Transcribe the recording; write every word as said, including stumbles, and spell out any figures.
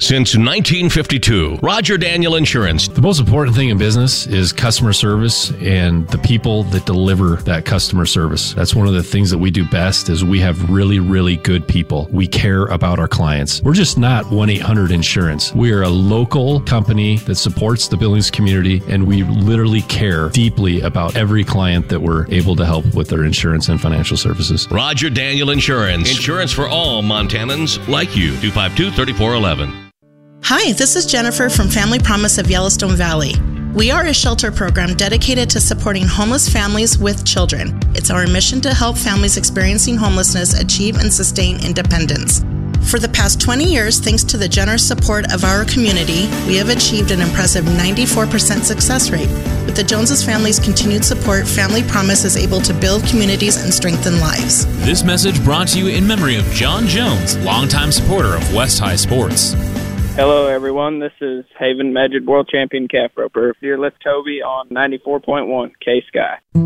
since nineteen fifty-two. Roger Daniel Insurance. The most important thing in business is customer service and the people that deliver that customer service. That's one of the things that we do best is we have really, really good people. We care about our clients. We're just not one eight hundred insurance. We are a local company that supports the Billings community, and we literally care deeply about every client that we're able to help with their insurance and financial services. Roger Daniel Insurance. Insurance for all Montanans like you. two five two, three four one one. Hi, this is Jennifer from Family Promise of Yellowstone Valley. We are a shelter program dedicated to supporting homeless families with children. It's our mission to help families experiencing homelessness achieve and sustain independence. For the past twenty years, thanks to the generous support of our community, we have achieved an impressive ninety-four percent success rate. With the Joneses family's continued support, Family Promise is able to build communities and strengthen lives. This message brought to you in memory of John Jones, longtime supporter of West High Sports. Hello, everyone. This is Haven Majid World Champion Calf Roper. You're with Toby on ninety-four point one K-Sky.